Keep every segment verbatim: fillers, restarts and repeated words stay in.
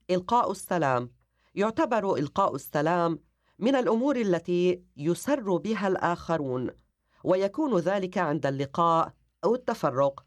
إلقاء السلام. يعتبر إلقاء السلام من الأمور التي يسر بها الآخرون، ويكون ذلك عند اللقاء أو التفرق.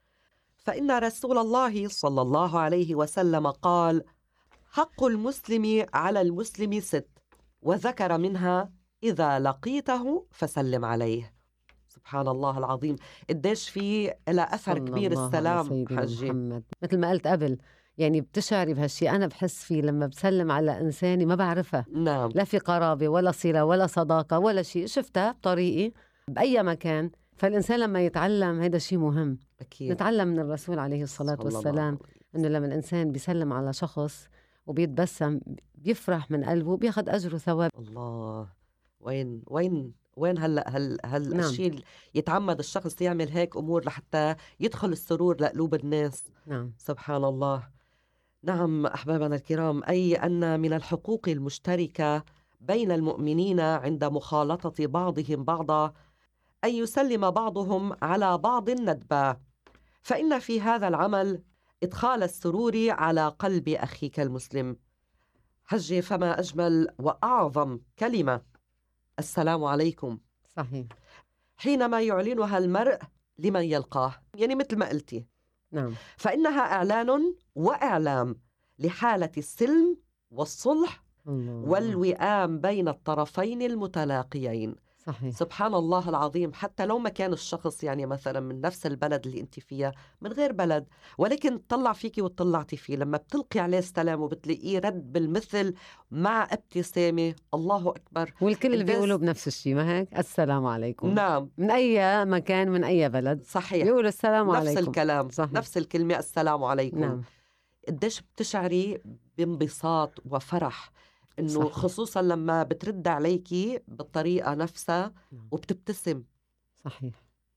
فإن رسول الله صلى الله عليه وسلم قال: حق المسلم على المسلم ست، وذكر منها: إذا لقيته فسلم عليه. سبحان الله العظيم، قديش في لها أثر كبير السلام حجي. محمد مثل ما قلت قبل، يعني بتشعري بهالشي. أنا بحس فيه لما بسلم على إنساني ما بعرفها، نعم. لا في قرابة ولا صلة ولا صداقة ولا شيء، شفتها بطريقي بأي مكان. فالإنسان لما يتعلم هذا شيء مهم. أكيد. نتعلم من الرسول عليه الصلاة والسلام أنه لما الإنسان بيسلم على شخص وبيتبسم بيفرح من قلبه، بياخد أجر وثواب. الله، وين وين وين هلا هل هالشيء نعم. يتعمد الشخص يعمل هيك أمور لحتى يدخل السرور لقلوب الناس. نعم. سبحان الله. نعم أحبابنا الكرام، أي أن من الحقوق المشتركة بين المؤمنين عند مخالطة بعضهم بعضا أن يسلم بعضهم على بعض ندبا، فإن في هذا العمل إدخال السرور على قلب أخيك المسلم. حجي، فما أجمل وأعظم كلمة السلام عليكم. صحيح. حينما يعلنها المرء لمن يلقاه، يعني مثل ما قلتي. نعم. فإنها إعلان وإعلام لحالة السلم والصلح الله. والوئام بين الطرفين المتلاقيين. صحيح. سبحان الله العظيم. حتى لو ما كان الشخص يعني مثلا من نفس البلد اللي انت فيها، من غير بلد، ولكن طلع فيكي وطلعتي فيه، لما بتلقي عليه السلام وبتلاقيه رد بالمثل مع ابتسامة، الله أكبر. والكل اللي بيقولوا بنفس الشيء، ما هيك؟ السلام عليكم. نعم. من أي مكان، من أي بلد، صحيح، بيقولوا السلام نفس عليكم. الكلام. صحيح. نفس الكلمة السلام عليكم. نعم. قديش بتشعري بانبساط وفرح، إنه صحيح. خصوصا لما بترد عليكي بالطريقة نفسها وبتبتسم. صحيح.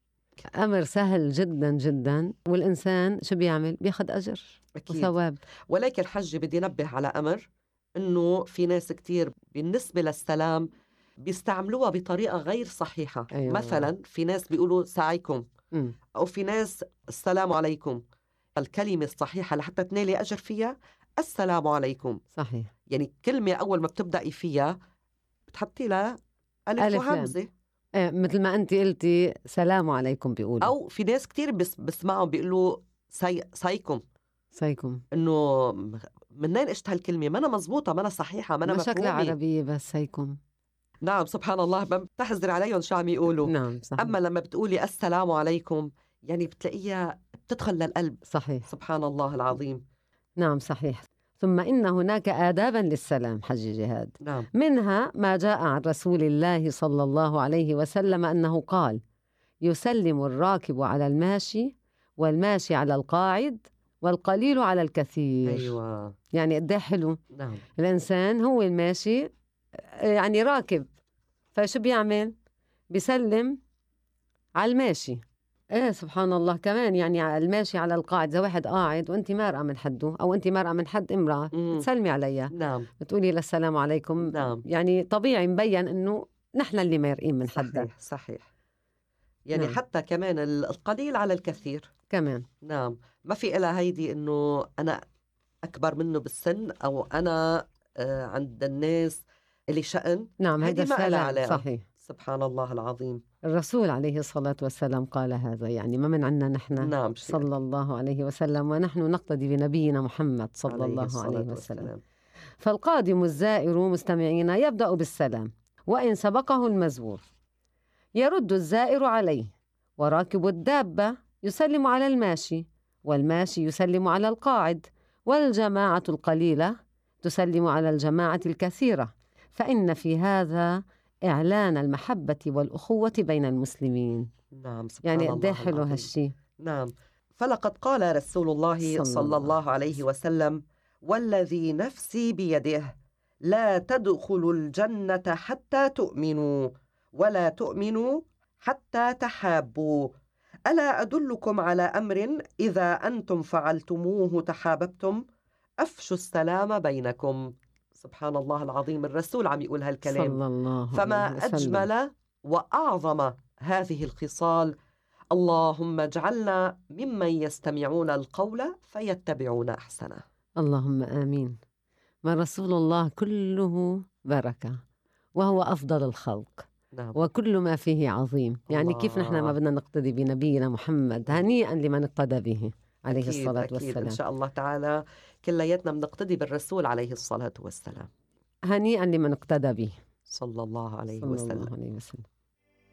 أمر سهل جدا جدا، والإنسان شو بيعمل؟ بياخد أجر أكيد. وثواب. ولكن حجي بدي نبه على أمر، إنه في ناس كتير بالنسبة للسلام بيستعملوها بطريقة غير صحيحة. أيوة. مثلا في ناس بيقولوا ساعيكم، م. أو في ناس السلام عليكم. الكلمة الصحيحة لحتى تنالي أجر فيها السلام عليكم. صحيح. يعني كلمة أول ما بتبدأي فيها بتحطي لها ألف, ألف وهمزة. إيه، مثل ما أنت قلتي سلام عليكم بيقولوا. أو في ناس كتير بس بسمعهم بيقولوا سي... سايكم. سيكم. إنه منين إشت هالكلمة؟ ما أنا مزبوطة، ما أنا صحيحة، ما أنا ما شكلها مفهومة. عربية بس سيكم. نعم. سبحان الله، بتحذر عليهم شو عم يقولوا. نعم. صحيح. أما لما بتقولي السلام عليكم، يعني بتلاقيها بتدخل للقلب. صحيح. سبحان الله العظيم. نعم. صحيح. ثم إن هناك آدابا للسلام حجي جهاد. نعم. منها ما جاء عن رسول الله صلى الله عليه وسلم أنه قال: يسلم الراكب على الماشي، والماشي على القاعد، والقليل على الكثير. أيوة. يعني قد ايه حلو. نعم. الإنسان هو الماشي، يعني راكب، فشو بيعمل؟ بيسلم على الماشي. ايه سبحان الله. كمان يعني الماشي على القاعد، إذا واحد قاعد وانت مارقة من حده، او انت مارقة من حد امرأة، بتسلمي عليها. نعم. بتقولي للسلام عليكم. نعم. يعني طبيعي مبين انه نحن اللي مارقين من حدا. صحيح. صحيح. يعني نعم. حتى كمان القليل على الكثير كمان. نعم. ما في إلا هيدي إنه أنا أكبر منه بالسن، أو أنا آه عند الناس اللي شأن. نعم. هذا السلام. صحيح. سبحان الله العظيم. الرسول عليه الصلاة والسلام قال هذا، يعني ما من عنا نحن. نعم. صلى الله عليه وسلم، ونحن نقتدي بنبينا محمد صلى عليه الله عليه وسلم. والسلام. فالقادم الزائر مستمعين يبدأ بالسلام، وإن سبقه المزور يرد الزائر عليه، وراكب الدابة يسلم على الماشي، والماشي يسلم على القاعد، والجماعة القليلة تسلم على الجماعة الكثيرة، فإن في هذا إعلان المحبة والأخوة بين المسلمين. نعم. سبحان يعني الله حلو هالشي. نعم. فلقد قال رسول الله صلى, صلى الله عليه وسلم: والذي نفسي بيده لا تدخلوا الجنة حتى تؤمنوا، ولا تؤمنوا حتى تحابوا. ألا أدلكم على أمر إذا أنتم فعلتموه تحاببتم؟ أفشوا السلام بينكم. سبحان الله العظيم. الرسول عم يقول هالكلام. صلى الله فما عليه وسلم. أجمل وأعظم هذه الخصال. اللهم اجعلنا ممن يستمعون القول فيتبعون أحسنه. اللهم آمين. ما رسول الله كله بركة، وهو أفضل الخلق، نعم. وكل ما فيه عظيم. يعني كيف نحن ما الله. بدنا نقتدي بنبينا محمد؟ هنيئا لمن اقتدى به عليه أكيد الصلاة أكيد إن والسلام. شاء الله تعالى كلياتنا بنقتدي بالرسول عليه الصلاة والسلام هنيئا لمن اقتدى به صلى الله عليه صلى وسلم. الله عليه وسلم.